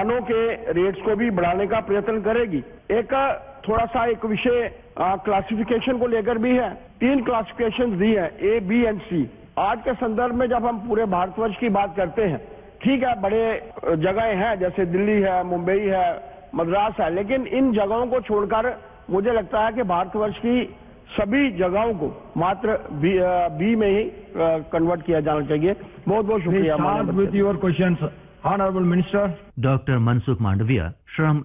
उड़ानों के रेट्स को भी बढ़ाने का प्रयत्न करेगी। एक थोड़ा सा एक विषय क्लासिफिकेशन को लेकर भी है। 3 क्लासिफिकेशन दी है, A, B एंड C। आज के संदर्भ में जब हम पूरे भारतवर्ष की बात करते हैं, ठीक है बड़े जगहें हैं जैसे दिल्ली है, मुंबई है, मद्रास है, लेकिन इन जगहों को छोड़कर मुझे लगता है कि भारतवर्ष की सभी जगहों को मात्र बी में ही कन्वर्ट किया जाना चाहिए। बहुत बहुत शुक्रिया। With your questions, honourable minister. Doctor Mansukh Mandaviya, श्रम